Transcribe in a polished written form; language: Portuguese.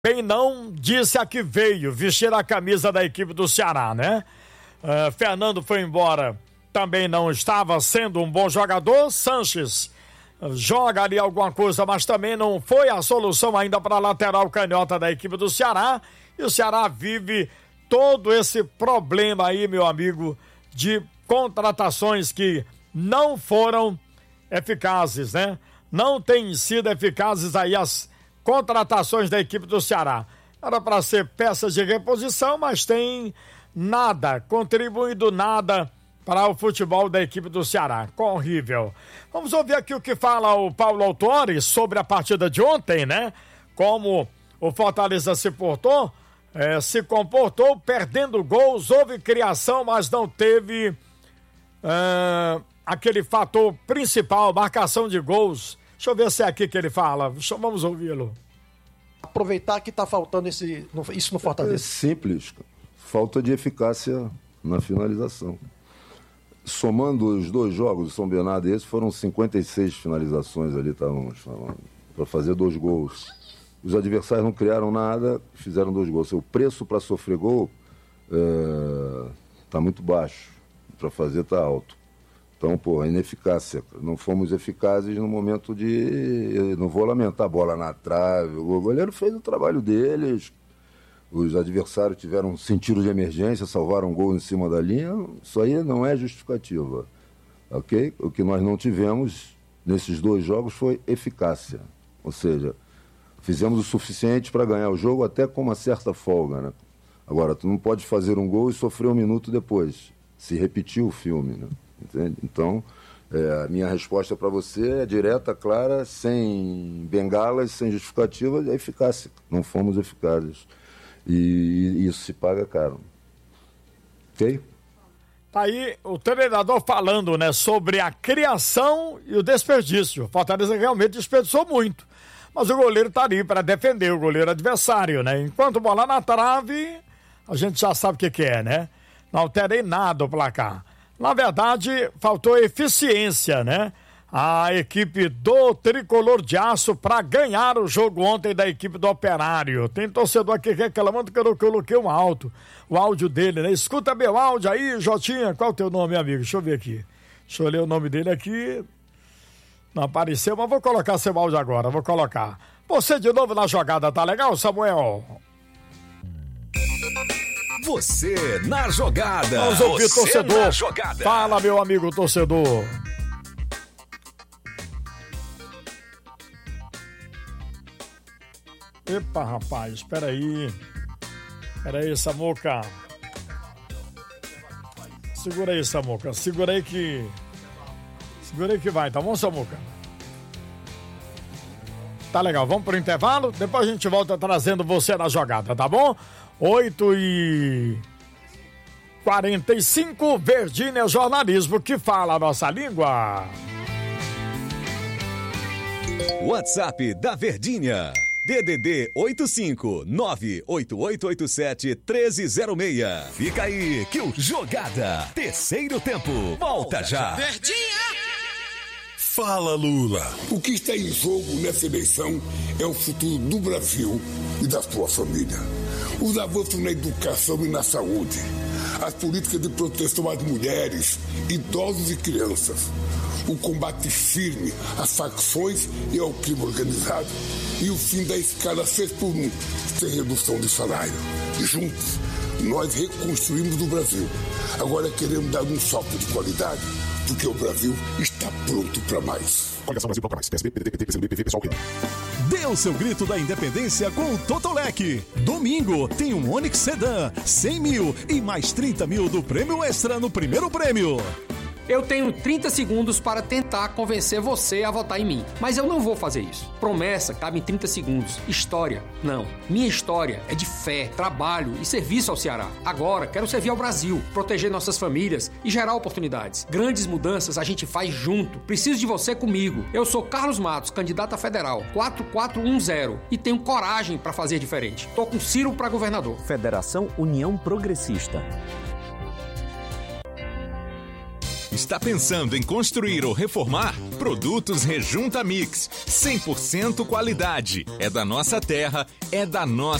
Quem não disse a que veio vestir a camisa da equipe do Ceará, né? Fernando foi embora, também não estava sendo um bom jogador. Sanches joga ali alguma coisa, mas também não foi a solução ainda para a lateral canhota da equipe do Ceará. E o Ceará vive todo esse problema aí, meu amigo, de contratações que não foram eficazes, né? Não têm sido eficazes aí as contratações da equipe do Ceará. Era para ser peças de reposição, mas tem nada, contribuindo nada para o futebol da equipe do Ceará. Horrível. Vamos ouvir aqui o que fala o Paulo Autori sobre a partida de ontem, né? Como o Fortaleza se comportou, perdendo gols, houve criação, mas não teve aquele fator principal, marcação de gols. Deixa eu ver se é aqui que ele fala. Vamos ouvi-lo. Aproveitar que está faltando isso no Fortaleza. É simples. Falta de eficácia na finalização. Somando os dois jogos, o São Bernardo e esse, foram 56 finalizações ali, estávamos falando, para fazer 2 gols. Os adversários não criaram nada, fizeram 2 gols. O preço para sofrer gol está muito baixo. Para fazer está alto. Então, a ineficácia. Não fomos eficazes no momento de... Não vou lamentar a bola na trave. O goleiro fez o trabalho deles. Os adversários tiveram sentido de emergência, salvaram um gol em cima da linha. Isso aí não é justificativa. Ok? O que nós não tivemos nesses 2 jogos foi eficácia. Ou seja, fizemos o suficiente para ganhar o jogo até com uma certa folga, né? Agora, tu não pode fazer um gol e sofrer 1 minuto depois. Se repetir o filme, né? Entende? Então, a minha resposta para você é direta, clara, sem bengalas, sem justificativa, é eficácia. Não fomos eficazes. E isso se paga caro. Ok? Tá aí o treinador falando, né, sobre a criação e o desperdício. O Fortaleza realmente desperdiçou muito. Mas o goleiro tá ali para defender o goleiro adversário, né? Enquanto bola na trave, a gente já sabe o que é, né? Não alterei nada o placar. Na verdade, faltou eficiência, né? A equipe do Tricolor de Aço para ganhar o jogo ontem da equipe do Operário. Tem torcedor aqui reclamando que eu coloquei o áudio dele, né? Escuta meu áudio aí, Jotinha. Qual é o teu nome, amigo? Deixa eu ver aqui. Deixa eu ler o nome dele aqui. Não apareceu, mas vou colocar seu áudio agora, vou colocar. Você de novo na jogada, tá legal, Samuel? Você na jogada. Vamos ouvir, torcedor. Jogada. Fala, meu amigo torcedor. Epa, rapaz, espera aí, Samuca. Segura aí, Samuca. Segura aí que vai, tá bom, Samuca? Tá legal, vamos pro intervalo, depois a gente volta trazendo você na jogada, tá bom? 8h45, Verdinha Jornalismo, que fala a nossa língua. WhatsApp da Verdinha. DDD 85988871306. Fica aí que o Jogada, terceiro tempo, volta já. Verdinha! Fala, Lula. O que está em jogo nessa eleição é o futuro do Brasil e da sua família. Os avanços na educação e na saúde, as políticas de proteção às mulheres, idosos e crianças, o combate firme às facções e ao crime organizado e o fim da escala 6x1, sem redução de salário. E juntos, nós reconstruímos o Brasil. Agora queremos dar um salto de qualidade, porque o Brasil está pronto para mais. Coligação Brasil para mais. PSB, PDT, PT, PCdoB, PV, PSOL, Dê o seu grito da independência com o Totolec. Domingo tem um Onix Sedan, 100 mil e mais 30 mil do prêmio extra no primeiro prêmio. Eu tenho 30 segundos para tentar convencer você a votar em mim. Mas eu não vou fazer isso. Promessa cabe em 30 segundos. História, não. Minha história é de fé, trabalho e serviço ao Ceará. Agora, quero servir ao Brasil, proteger nossas famílias e gerar oportunidades. Grandes mudanças a gente faz junto. Preciso de você comigo. Eu sou Carlos Matos, candidato a federal, 4410, e tenho coragem para fazer diferente. Tô com Ciro para governador. Federação União Progressista. Está pensando em construir ou reformar? Produtos Rejunta Mix. 100% qualidade. É da nossa terra, é da nossa